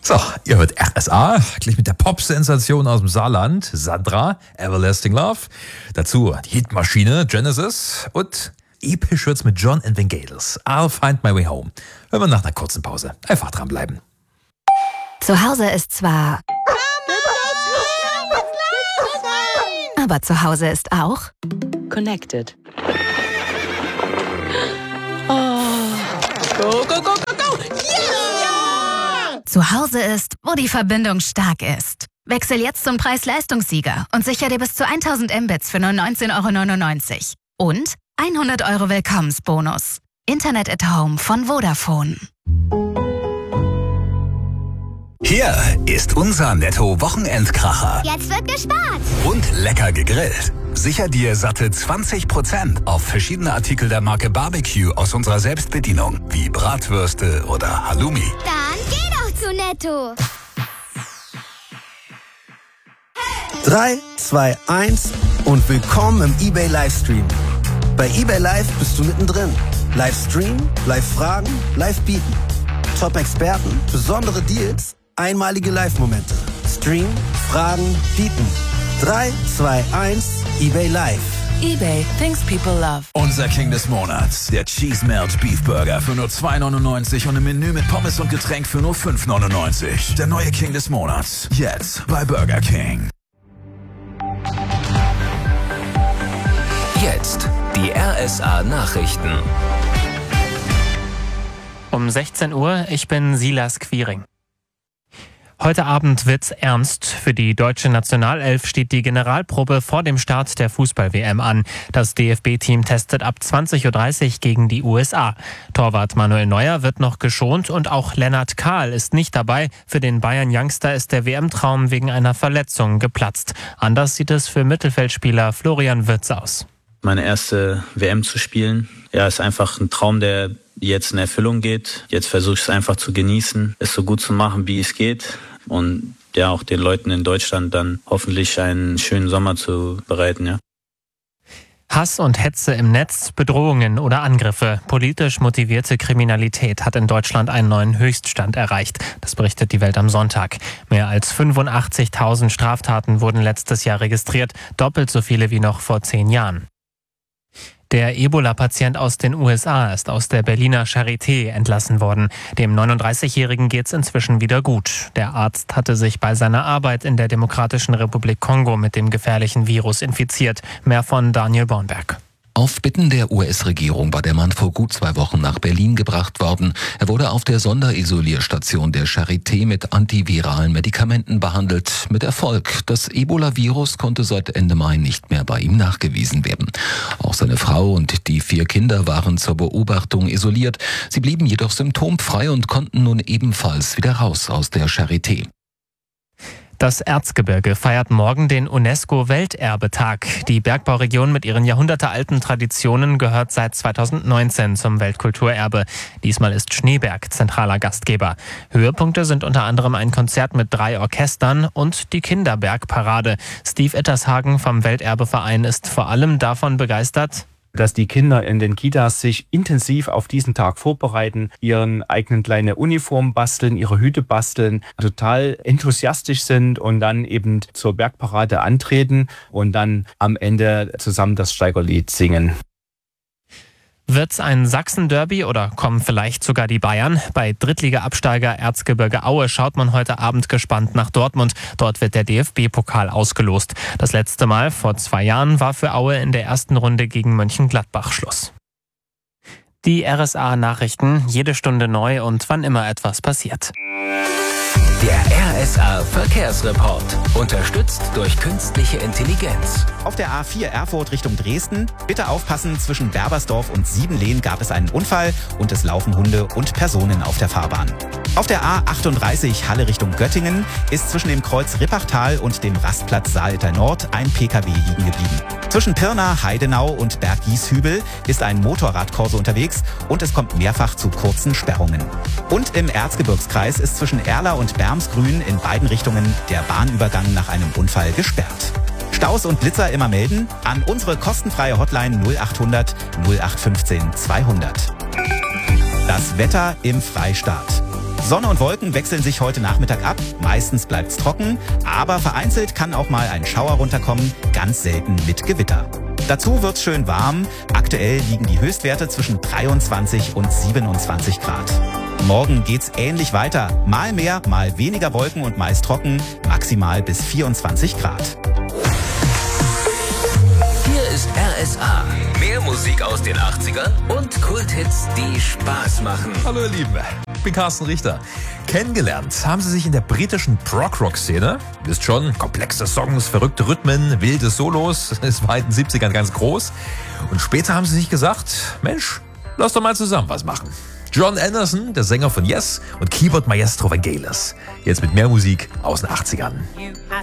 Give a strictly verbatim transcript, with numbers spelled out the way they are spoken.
So, ihr hört R S A, gleich mit der Pop-Sensation aus dem Saarland, Sandra, Everlasting Love. Dazu die Hitmaschine, Genesis und episch wird's mit John and Vangelis, I'll Find My Way Home. Hören wir nach einer kurzen Pause. Einfach dranbleiben. Zu Hause ist zwar... Aber zu Hause ist auch... Connected. Oh. Go, go, go, go, go! Yeah! Zu Hause ist, wo die Verbindung stark ist. Wechsel jetzt zum Preis-Leistungssieger und sicher dir bis zu tausend Mbits für nur neunzehn Euro neunundneunzig. Und hundert Euro Willkommensbonus. Internet at Home von Vodafone. Hier ist unser Netto-Wochenendkracher. Jetzt wird gespart. Und lecker gegrillt. Sicher dir satte zwanzig Prozent auf verschiedene Artikel der Marke Barbecue aus unserer Selbstbedienung, wie Bratwürste oder Halloumi. Dann geh doch zu Netto. drei, zwei, eins und willkommen im eBay Livestream. Bei eBay Live bist du mittendrin. Live streamen, live fragen, live bieten. Top-Experten, besondere Deals, einmalige Live-Momente. Stream, fragen, bieten. drei, zwei, eins, eBay Live. eBay, things people love. Unser King des Monats, der Cheese Melt Beef Burger für nur zwei neunundneunzig und ein Menü mit Pommes und Getränk für nur fünf neunundneunzig. Der neue King des Monats, jetzt bei Burger King. Jetzt die R S A Nachrichten. Um sechzehn Uhr, ich bin Silas Quiring. Heute Abend wird's ernst. Für die deutsche Nationalelf steht die Generalprobe vor dem Start der Fußball-W M an. Das D F B-Team testet ab zwanzig Uhr dreißig gegen die U S A. Torwart Manuel Neuer wird noch geschont und auch Lennart Kahl ist nicht dabei. Für den Bayern-Youngster ist der W M-Traum wegen einer Verletzung geplatzt. Anders sieht es für Mittelfeldspieler Florian Wirtz aus. Meine erste W M zu spielen, ja, ist einfach ein Traum, der jetzt in Erfüllung geht. Jetzt versuche ich es einfach zu genießen, es so gut zu machen, wie es geht und ja auch den Leuten in Deutschland dann hoffentlich einen schönen Sommer zu bereiten, ja. Hass und Hetze im Netz, Bedrohungen oder Angriffe. Politisch motivierte Kriminalität hat in Deutschland einen neuen Höchststand erreicht. Das berichtet die Welt am Sonntag. Mehr als fünfundachtzigtausend Straftaten wurden letztes Jahr registriert, doppelt so viele wie noch vor zehn Jahren. Der Ebola-Patient aus den U S A ist aus der Berliner Charité entlassen worden. Dem neununddreißigjährigen geht's inzwischen wieder gut. Der Arzt hatte sich bei seiner Arbeit in der Demokratischen Republik Kongo mit dem gefährlichen Virus infiziert. Mehr von Daniel Bornberg. Auf Bitten der U S-Regierung war der Mann vor gut zwei Wochen nach Berlin gebracht worden. Er wurde auf der Sonderisolierstation der Charité mit antiviralen Medikamenten behandelt. Mit Erfolg. Das Ebola-Virus konnte seit Ende Mai nicht mehr bei ihm nachgewiesen werden. Auch seine Frau und die vier Kinder waren zur Beobachtung isoliert. Sie blieben jedoch symptomfrei und konnten nun ebenfalls wieder raus aus der Charité. Das Erzgebirge feiert morgen den UNESCO-Welterbetag. Die Bergbauregion mit ihren jahrhundertealten Traditionen gehört seit zweitausendneunzehn zum Weltkulturerbe. Diesmal ist Schneeberg zentraler Gastgeber. Höhepunkte sind unter anderem ein Konzert mit drei Orchestern und die Kinderbergparade. Steve Ettershagen vom Welterbeverein ist vor allem davon begeistert, dass die Kinder in den Kitas sich intensiv auf diesen Tag vorbereiten, ihren eigenen kleine Uniform basteln, ihre Hüte basteln, total enthusiastisch sind und dann eben zur Bergparade antreten und dann am Ende zusammen das Steigerlied singen. Wird's ein Sachsen-Derby oder kommen vielleicht sogar die Bayern? Bei Drittliga-Absteiger Erzgebirge Aue schaut man heute Abend gespannt nach Dortmund. Dort wird der D F B-Pokal ausgelost. Das letzte Mal, vor zwei Jahren, war für Aue in der ersten Runde gegen Mönchengladbach Schluss. Die R S A-Nachrichten, jede Stunde neu und wann immer etwas passiert. Der R S A Verkehrsreport. Unterstützt durch künstliche Intelligenz. Auf der A vier Erfurt Richtung Dresden. Bitte aufpassen, zwischen Berbersdorf und Siebenlehn gab es einen Unfall und es laufen Hunde und Personen auf der Fahrbahn. Auf der A achtunddreißig Halle Richtung Göttingen ist zwischen dem Kreuz Rippachtal und dem Rastplatz Saalter Nord ein P K W liegen geblieben. Zwischen Pirna, Heidenau und Berg-Gieshübel ist ein Motorradkorso unterwegs und es kommt mehrfach zu kurzen Sperrungen. Und im Erzgebirgskreis ist zwischen Erla und Bermsgrün in beiden Richtungen der Bahnübergang nach einem Unfall gesperrt. Staus und Blitzer immer melden an unsere kostenfreie Hotline null achthundert null acht fünfzehn zweihundert. Das Wetter im Freistaat. Sonne und Wolken wechseln sich heute Nachmittag ab. Meistens bleibt's trocken, aber vereinzelt kann auch mal ein Schauer runterkommen, ganz selten mit Gewitter. Dazu wird's schön warm. Aktuell liegen die Höchstwerte zwischen dreiundzwanzig und siebenundzwanzig Grad. Morgen geht's ähnlich weiter. Mal mehr, mal weniger Wolken und meist trocken, maximal bis vierundzwanzig Grad. Hier ist R S A. Mehr Musik aus den achtzigern und Kulthits, die Spaß machen. Hallo ihr Lieben, ich bin Carsten Richter. Kennengelernt haben sie sich in der britischen Prog-Rock-Szene. Wisst schon, komplexe Songs, verrückte Rhythmen, wilde Solos. Es war in den siebzigern ganz groß. Und später haben sie sich gesagt, Mensch, lass doch mal zusammen was machen. John Anderson, der Sänger von Yes, und Keyboard-Maestro Vangelis. Jetzt mit mehr Musik aus den achtzigern. You are